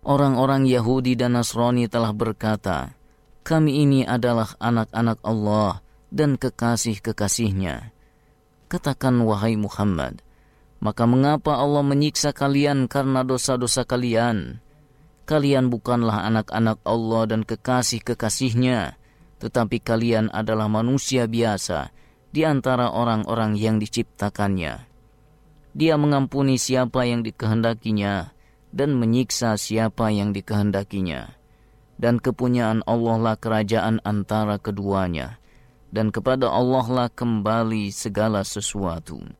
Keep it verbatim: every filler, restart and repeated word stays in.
Orang-orang Yahudi dan Nasrani telah berkata, kami ini adalah anak-anak Allah dan kekasih-kekasihnya. Katakan wahai Muhammad, maka mengapa Allah menyiksa kalian karena dosa-dosa kalian? Kalian bukanlah anak-anak Allah dan kekasih-kekasihnya, tetapi kalian adalah manusia biasa di antara orang-orang yang diciptakannya. Dia mengampuni siapa yang dikehendakinya dan menyiksa siapa yang dikehendakinya. Dan kepunyaan Allah lah kerajaan antara keduanya, dan kepada Allah lah kembali segala sesuatu.